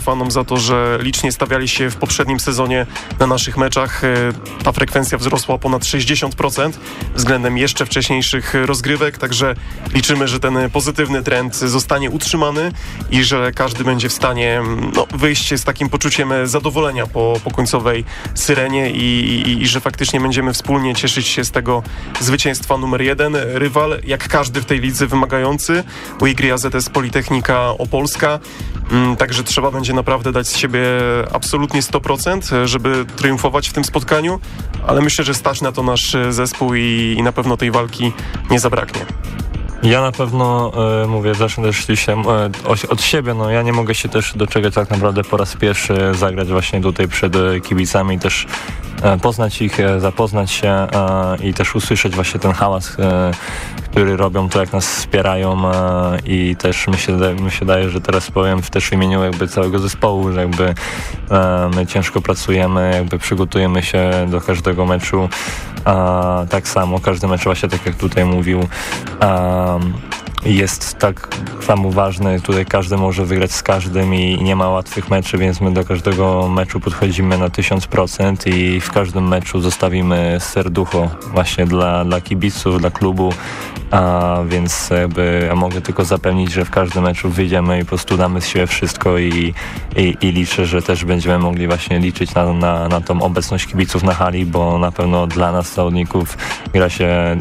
fanom za to, że licznie stawiali się w poprzednim sezonie na naszych meczach. Ta frekwencja wzrosła o ponad 60% względem jeszcze wcześniejszych rozgrywek, także liczymy, że ten pozytywny trend zostanie utrzymany i że każdy będzie w stanie wyjść z takim poczuciem zadowolenia po końcowej syrenie i że faktycznie będziemy wspólnie cieszyć się z tego zwycięstwa numer 1. Rywal, jak każdy w tej lidze, wymagający, UIGRI AZS Politechnika Opolska, także trzeba będzie naprawdę dać z siebie absolutnie 100%, żeby triumfować w tym spotkaniu, ale myślę, że stać na to nasz zespół i na pewno tej walki nie zabraknie. Ja na pewno zacznę też od siebie, ja nie mogę się też doczekać tak naprawdę po raz pierwszy zagrać właśnie tutaj przed kibicami, też poznać ich, zapoznać się i też usłyszeć właśnie ten hałas, który robią, to jak nas wspierają i też mi się daje, że teraz powiem też w imieniu jakby całego zespołu, że jakby my ciężko pracujemy, jakby przygotujemy się do każdego meczu, tak samo, każdy mecz właśnie tak jak tutaj mówił, jest tak samo ważny, tutaj każdy może wygrać z każdym i nie ma łatwych meczy, więc my do każdego meczu podchodzimy na 1000% i w każdym meczu zostawimy serducho właśnie dla kibiców, dla klubu, więc jakby ja mogę tylko zapewnić, że w każdym meczu wyjdziemy i po prostu damy z siebie wszystko i liczę, że też będziemy mogli właśnie liczyć na tą obecność kibiców na hali, bo na pewno dla nas zawodników gra się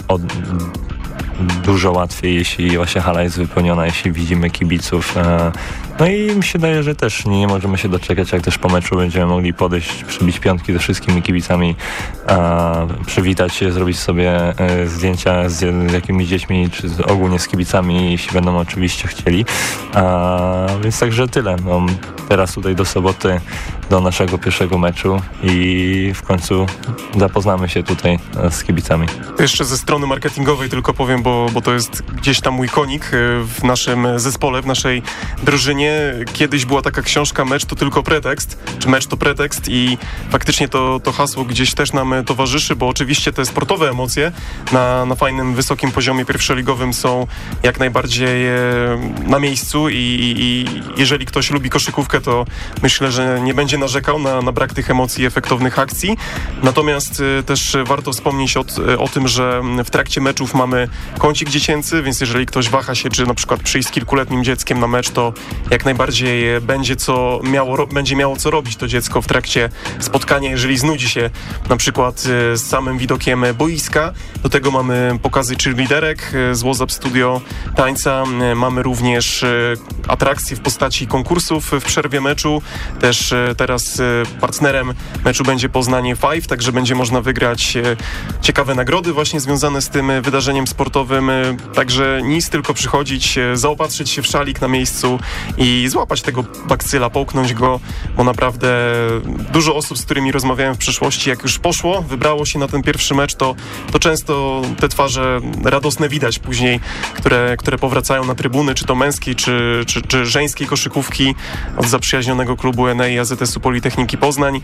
dużo łatwiej, jeśli właśnie hala jest wypełniona, jeśli widzimy kibiców. No i mi się daje, że też nie możemy się doczekać, jak też po meczu będziemy mogli podejść, przybić piątki ze wszystkimi kibicami, przywitać się, zrobić sobie zdjęcia z jakimiś dziećmi, czy ogólnie z kibicami, jeśli będą oczywiście chcieli. Więc także tyle. Teraz tutaj do soboty, do naszego pierwszego meczu i w końcu zapoznamy się tutaj z kibicami. Jeszcze ze strony marketingowej tylko powiem, bo to jest gdzieś tam mój konik w naszym zespole, w naszej drużynie. Kiedyś była taka książka Mecz to tylko pretekst, czy Mecz to pretekst i faktycznie to hasło gdzieś też nam towarzyszy, bo oczywiście te sportowe emocje na fajnym, wysokim poziomie pierwszoligowym są jak najbardziej na miejscu i jeżeli ktoś lubi koszykówkę, to myślę, że nie będzie narzekał na brak tych emocji i efektownych akcji. Natomiast też warto wspomnieć o tym, że w trakcie meczów mamy kącik dziecięcy, więc jeżeli ktoś waha się, czy na przykład przyjść z kilkuletnim dzieckiem na mecz, to jak najbardziej będzie miało co robić to dziecko w trakcie spotkania, jeżeli znudzi się na przykład z samym widokiem boiska. Do tego mamy pokazy cheerleaderek z WhatsApp Studio tańca. Mamy również atrakcje w postaci konkursów w przerwie meczu. Też teraz partnerem meczu będzie Poznanie Five, także będzie można wygrać ciekawe nagrody właśnie związane z tym wydarzeniem sportowym. Także nic, tylko przychodzić, zaopatrzyć się w szalik na miejscu i złapać tego bakcyla, połknąć go, bo naprawdę dużo osób, z którymi rozmawiałem w przeszłości, jak już poszło, wybrało się na ten pierwszy mecz, to często te twarze radosne widać później, które powracają na trybuny, czy to męskiej, czy żeńskiej koszykówki od zaprzyjaźnionego klubu Enei AZS-u Politechniki Poznań.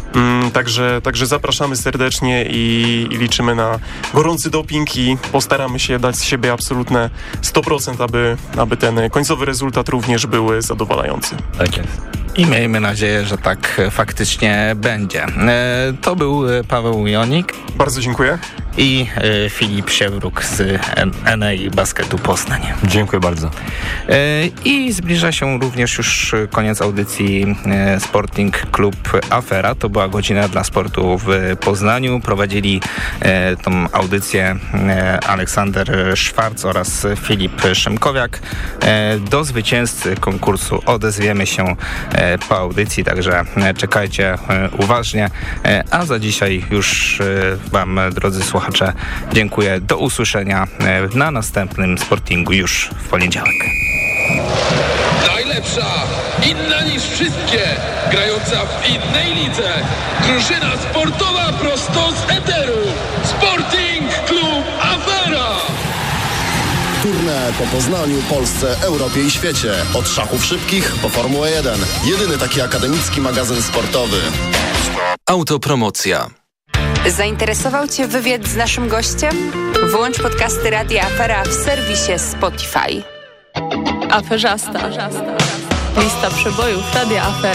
Także zapraszamy serdecznie i liczymy na gorący doping i postaramy się dać z siebie absolutne 100%, aby ten końcowy rezultat również był zadowalający. Tak jest. I miejmy nadzieję, że tak faktycznie będzie. To był Paweł Jonik. Bardzo dziękuję. I Filip Siewruk z Enei Basketu Poznań. Dziękuję bardzo. I zbliża się również już koniec audycji Sporting Klub Afera. To była godzina dla sportu w Poznaniu. Prowadzili tą audycję Aleksander Szwarc oraz Filip Szymkowiak. Do zwycięzcy konkursu odezwiemy się po audycji, także czekajcie uważnie. A za dzisiaj już Wam, drodzy słuchacze, dziękuję. Do usłyszenia na następnym Sportingu już w poniedziałek. Najlepsza, inna niż wszystkie, grająca w innej lidze. Drużyna sportowa prosto z eteru. Sporting Klub Afera. Turne po Poznaniu, Polsce, Europie i świecie. Od szachów szybkich po Formułę 1. Jedyny taki akademicki magazyn sportowy. Autopromocja. Zainteresował Cię wywiad z naszym gościem? Włącz podcasty Radia Afera w serwisie Spotify. Aferzasta. Lista przebojów Radia Afera.